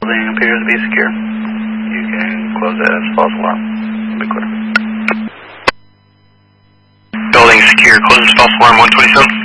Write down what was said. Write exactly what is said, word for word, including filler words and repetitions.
Building appears to be secure. You can close that as false alarm. Be clear. Building secure, close as false alarm one twenty-seven.